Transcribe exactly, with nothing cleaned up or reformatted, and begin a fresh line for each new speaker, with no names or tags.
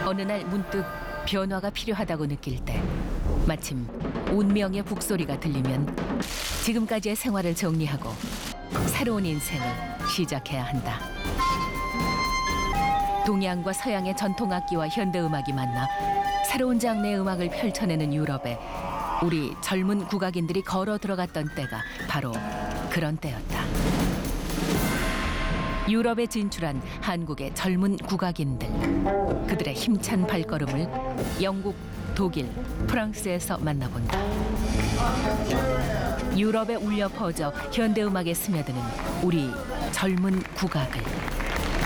어느 날 문득 변화가 필요하다고 느낄 때 마침 운명의 북소리가 들리면 지금까지의 생활을 정리하고 새로운 인생을 시작해야 한다. 동양과 서양의 전통악기와 현대음악이 만나 새로운 장르의 음악을 펼쳐내는 유럽에 우리 젊은 국악인들이 걸어 들어갔던 때가 바로 그런 때였다. 유럽에 진출한 한국의 젊은 국악인들, 그들의 힘찬 발걸음을 영국, 독일, 프랑스에서 만나본다. 유럽에 울려 퍼져 현대음악에 스며드는 우리 젊은 국악을